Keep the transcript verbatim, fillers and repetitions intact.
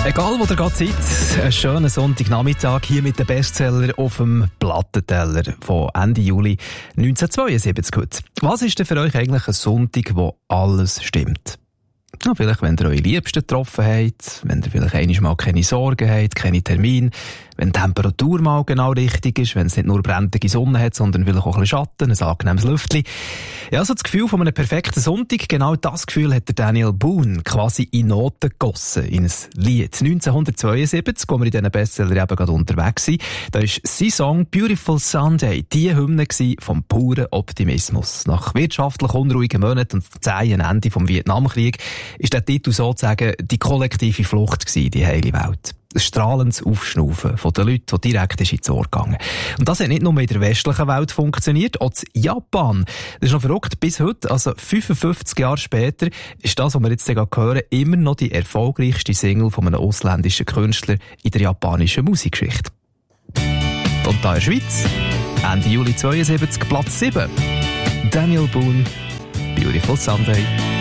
Egal, wo ihr gerade seid, einen schönen Sonntagnachmittag hier mit dem Bestseller auf dem Plattenteller von Ende Juli neunzehnhundertzweiundsiebzig heute. Was ist denn für euch eigentlich ein Sonntag, wo alles stimmt? Ja, vielleicht, wenn ihr eure Liebsten getroffen habt, wenn ihr vielleicht einmal mal keine Sorgen habt, keine Termine, wenn die Temperatur mal genau richtig ist, wenn es nicht nur brennende Sonne hat, sondern vielleicht auch ein bisschen Schatten, ein angenehmes Lüftchen. Ja, also das Gefühl von einem perfekten Sonntag, genau das Gefühl hat der Daniel Boone quasi in Noten gegossen, in ein Lied. neunzehnhundertzweiundsiebzig, wo wir in diesen Bestseller eben gerade unterwegs sind, da war sein Song «Beautiful Sunday» die Hymne vom puren Optimismus. Nach wirtschaftlich unruhigen Monaten und zähen Ende vom Vietnamkrieg ist der Titel sozusagen die kollektive Flucht gewesen, die heile Welt. Ein strahlendes Aufschnaufen von den Leuten, die direkt ist ins Ohr gegangen. Und das hat nicht nur in der westlichen Welt funktioniert, auch in Japan. Das ist noch verrückt, bis heute, also fünfundfünfzig Jahre später, ist das, was wir jetzt gerade hören, immer noch die erfolgreichste Single von einem ausländischen Künstler in der japanischen Musikgeschichte. Und da in der Schweiz, Ende Juli zweiundsiebzig, Platz sieben. Daniel Boone, «Beautiful Sunday».